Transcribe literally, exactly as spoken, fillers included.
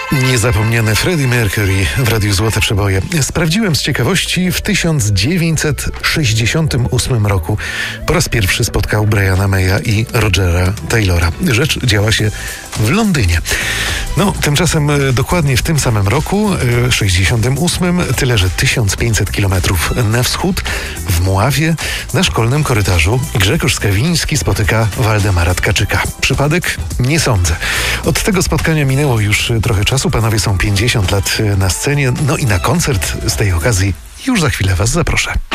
Niezapomniany Freddie Mercury w Radiu Złote Przeboje. Sprawdziłem z ciekawości, w tysiąc dziewięćset sześćdziesiątym ósmym roku po raz pierwszy spotkał Briana Maya i Rogera Taylora. Rzecz działa się w Londynie. No, tymczasem dokładnie w tym samym roku, sześćdziesiątym ósmym, tyle że tysiąc pięćset kilometrów na wschód, w Mławie, na szkolnym korytarzu Grzegorz Skawiński spotyka Waldemara Tkaczyka. Przypadek? Nie sądzę. Od tego spotkania minęło już trochę czasu. Panowie są pięćdziesiąt lat na scenie. No i na koncert z tej okazji już za chwilę Was zaproszę.